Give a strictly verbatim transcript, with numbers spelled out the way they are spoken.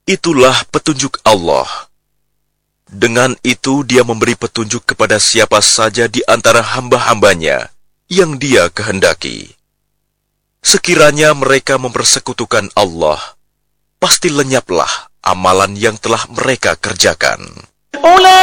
Itulah petunjuk Allah. Dengan itu dia memberi petunjuk kepada siapa saja di antara hamba-hambanya yang dia kehendaki. Sekiranya mereka mempersekutukan Allah, pasti lenyaplah amalan yang telah mereka kerjakan.